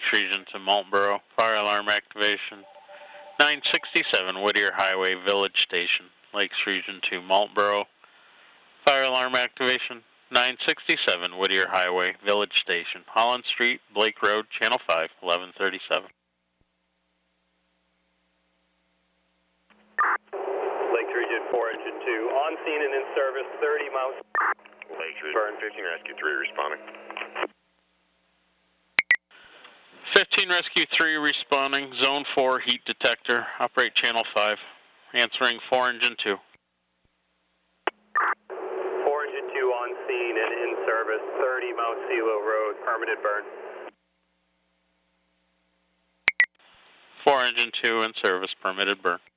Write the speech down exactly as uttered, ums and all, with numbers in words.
Region to Maltboro, fire alarm activation. nine sixty-seven Whittier Highway, Village Station, Lakes Region to Maltboro, fire alarm activation. nine sixty-seven Whittier Highway, Village Station, Holland Street, Blake Road, Channel five, eleven thirty-seven. Lakes Region four, Engine two, on scene and in service, thirty miles. Lakes Region burn, fifteen Rescue three responding. fifteen Rescue three responding, Zone four heat detector, operate Channel five, answering four Engine two. four Engine two on scene and in service, thirty Mount Silo Road, permitted burn. four Engine two in service, permitted burn.